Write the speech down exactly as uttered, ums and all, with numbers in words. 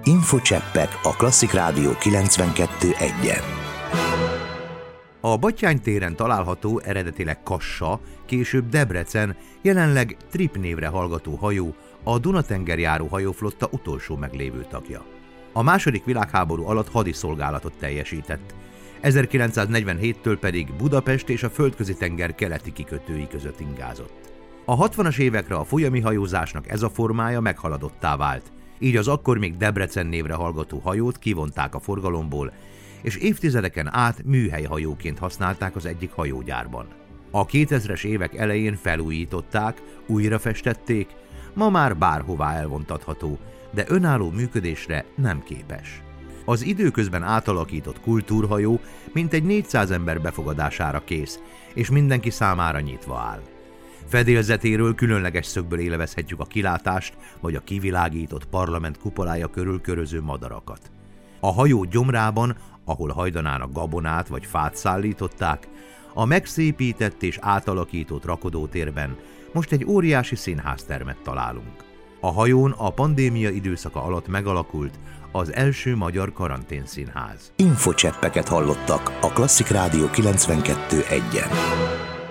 Infocseppek a Klasszik Rádió kilencvenkettő egyen. A Batthyány téren található eredetileg Kassa, később Debrecen, jelenleg Trip névre hallgató hajó a Dunatengerjáró hajóflotta utolsó meglévő tagja. A második világháború alatt hadiszolgálatot teljesített, ezerkilencszáznegyvenhéttől pedig Budapest és a Földközi-tenger keleti kikötői között ingázott. A hatvanas évekre a folyami hajózásnak ez a formája meghaladottá vált, így az akkor még Debrecen névre hallgató hajót kivonták a forgalomból, és évtizedeken át műhelyhajóként használták az egyik hajógyárban. A kétezres évek elején felújították, újrafestették, ma már bárhová elvontatható, de önálló működésre nem képes. Az időközben átalakított kultúrhajó mintegy négyszáz ember befogadására kész, és mindenki számára nyitva áll. Fedélzetéről különleges szögből élvezhetjük a kilátást, vagy a kivilágított parlament kupolája körül köröző madarakat. A hajó gyomrában, ahol hajdanának gabonát vagy fát szállították, a megszépített és átalakított rakodótérben most egy óriási színháztermet találunk. A hajón a pandémia időszaka alatt megalakult az első magyar karanténszínház. Infocseppeket hallottak a Klasszik Rádió kilencvenkettő egyen.